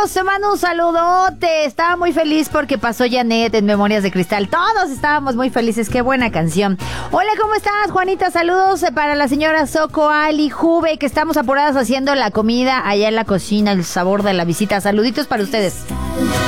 Carlos te mando un saludote. Estaba muy feliz porque pasó Janet en Memorias de Cristal. Todos estábamos muy felices. Qué buena canción. Hola, ¿cómo estás, Juanita? Saludos para la señora Soco, Ali, Juve, que estamos apuradas haciendo la comida allá en la cocina, el sabor de la visita. Saluditos para ustedes.